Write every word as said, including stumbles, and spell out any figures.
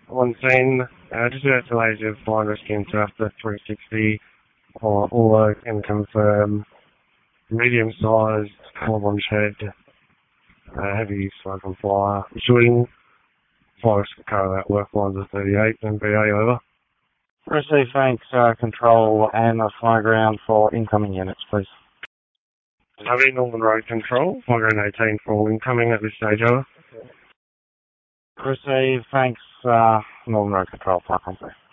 on scene, uh, just about to age of fine rescue interrupter three sixty, or all can confirm medium-sized four-one shed, uh, heavy smoke and fire, shooting, fire risk carry out work lines of thirty-eight and B A over. Receive thanks, uh, control and a fire ground for incoming units, please. Heavy Northern Road Control, fire ground eighteen for incoming at this stage over. Receive thanks, uh, Northern Road Control, fire company.